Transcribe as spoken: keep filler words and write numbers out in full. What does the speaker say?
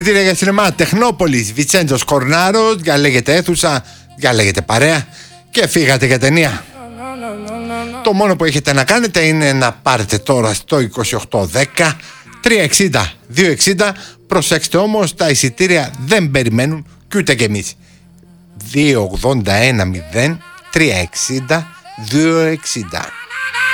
Για σινεμά Τεχνόπολης, Βιτσέντος Κορνάρος, διαλέγετε αίθουσα, διαλέγετε παρέα και φύγατε για ταινία. Το μόνο που έχετε να κάνετε είναι να πάρετε τώρα στο είκοσι οκτώ δέκα τριακόσια εξήντα διακόσια εξήντα. Προσέξτε όμως, τα εισιτήρια δεν περιμένουν κι ούτε κι εμείς. Δύο ογδόντα ένα μηδέν τριακόσια εξήντα διακόσια εξήντα.